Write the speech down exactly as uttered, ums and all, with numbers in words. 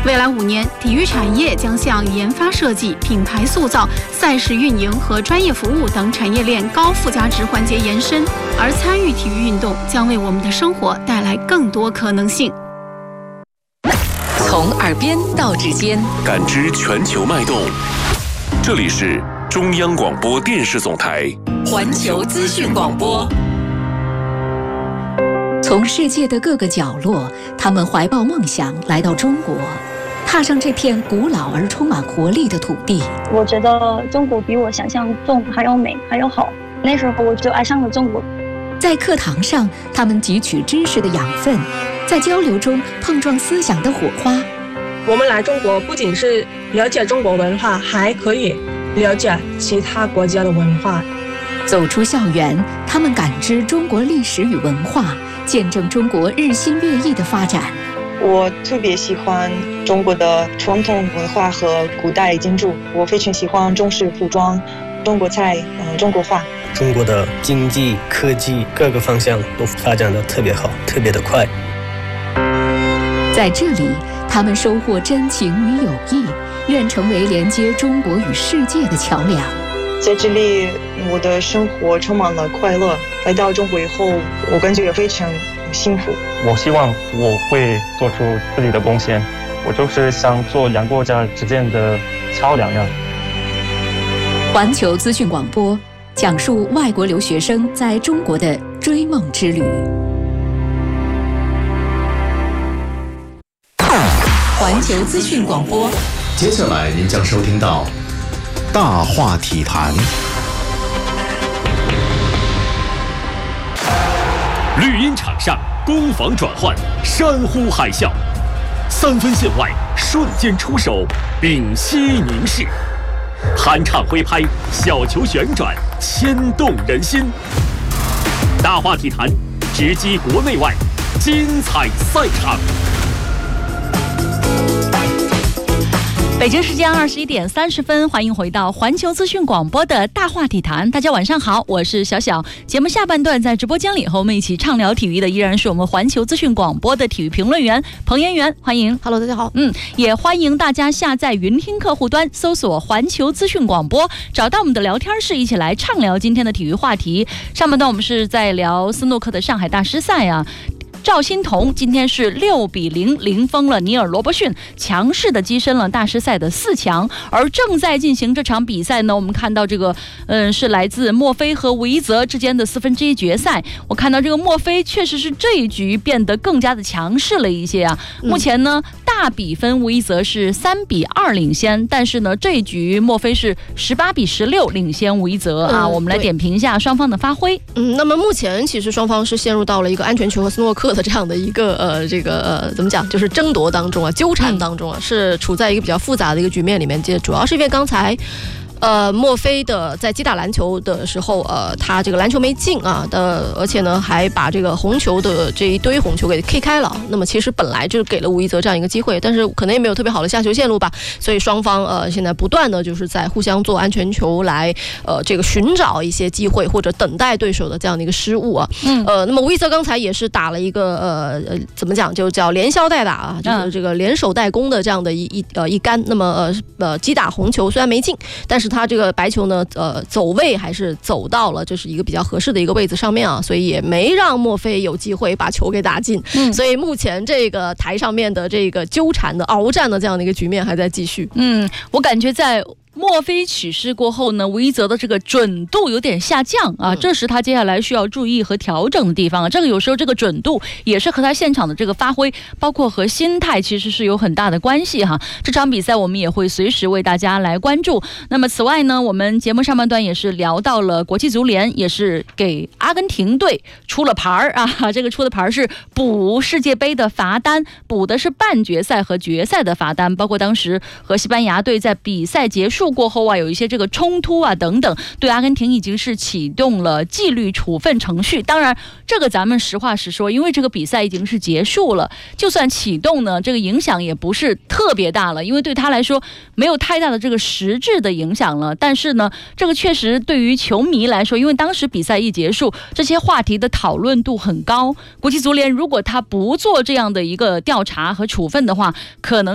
未来五年，体育产业将向研发设计、品牌塑造、赛事运营和专业服务等产业链高附加值环节延伸，而参与体育运动将为我们的生活带来更多可能性。 从耳边到指尖， 感知全球脉动。这里是中央广播电视总台环球资讯广播。从世界的各个角落，他们怀抱梦想来到中国，踏上这片古老而充满活力的土地。 我觉得中国比我想象中还要美，还要好。那时候我就爱上了中国。 在课堂上，他们汲取知识的养分，在交流中碰撞思想的火花。 我们来中国不仅是了解中国文化，还可以了解其他国家的文化。 走出校园，他们感知中国历史与文化，见证中国日新月异的发展。 我特别喜欢中国的传统文化和古代建筑，我非常喜欢中式服装、中国菜、呃、中国画。 中国的经济、科技各个方向都发展得特别好，特别的快。 在这里，他们收获真情与友谊，愿成为连接中国与世界的桥梁。 在这里，我的生活充满了快乐。来到中国以后，我感觉也非常幸福。 我希望我会做出自己的贡献，我就是想做两国家之间的桥梁呀。 环球资讯广播讲述外国留学生在中国的追梦之旅。环球资讯广播， 接下来您将收听到大话体坛。 绿茵场上攻防转换，山呼海啸，三分线外瞬间出手，屏息凝视，酣畅挥拍，小球旋转，牵动人心。大话体坛，直击国内外精彩赛场。 北京时间二十一点三十分，欢迎回到环球资讯广播的大话体坛。大家晚上好，我是小小。节目下半段在直播间里和我们一起畅聊体育的依然是我们环球资讯广播的体育评论员彭妍媛，欢迎。 Hello， 大家好。 嗯，也欢迎大家下载云听客户端，搜索环球资讯广播，找到我们的聊天室，一起来畅聊今天的体育话题。上半段我们是在聊斯诺克的上海大师赛啊。赵欣彤今天是六比零零封了尼尔罗伯逊，强势的跻身了大师赛的四强。而正在进行这场比赛呢，我们看到这个，嗯，是来自墨菲和吴一泽之间的四分之一决赛。我看到这个墨菲确实是这一局变得更加的强势了一些啊。目前呢，大比分吴一泽是三比二领先，但是呢，这一局墨菲是十八比十六领先吴一泽啊。嗯、我们来点评一下双方的发挥。 嗯，那么目前其实双方是陷入到了一个安全球和斯诺克的这样的一个呃这个呃怎么讲，就是争夺当中啊，纠缠当中啊，是处在一个比较复杂的一个局面里面。这主要是因为刚才。呃，墨菲的在击打篮球的时候，呃，他这个篮球没进啊的，而且呢还把这个红球的这一堆红球给 K 开了。那么其实本来就是给了吴一泽这样一个机会，但是可能也没有特别好的下球线路吧，所以双方呃现在不断的就是在互相做安全球来呃这个寻找一些机会或者等待对手的这样的一个失误啊。嗯。呃，那么吴一泽刚才也是打了一个呃呃怎么讲，就叫连消带打啊，就是这个连守带攻的这样的一一呃一杆。那么呃呃击打红球虽然没进，但是他这个白球呢，呃，走位还是走到了就是一个比较合适的一个位置上面啊，所以也没让墨菲有机会把球给打进。嗯，所以目前这个台上面的这个纠缠的鏖战的这样的一个局面还在继续。 嗯，我感觉在。墨菲取势过后呢，吴一泽的这个准度有点下降啊，嗯、这是他接下来需要注意和调整的地方啊。这个有时候这个准度也是和他现场的这个发挥，包括和心态其实是有很大的关系哈。这场比赛我们也会随时为大家来关注。那么此外呢，我们节目上半段也是聊到了国际足联，也是给阿根廷队出了牌儿啊。这个出的牌是补世界杯的罚单，补的是半决赛和决赛的罚单，包括当时和西班牙队在比赛结束过后啊，有一些这个冲突啊等等，对阿根廷已经是启动了纪律处分程序。当然这个咱们实话实说，因为这个比赛已经是结束了，就算启动呢，这个影响也不是特别大了，因为对他来说没有太大的这个实质的影响了。但是呢，这个确实对于球迷来说，因为当时比赛一结束，这些话题的讨论度很高，国际足联如果他不做这样的一个调查和处分的话，可能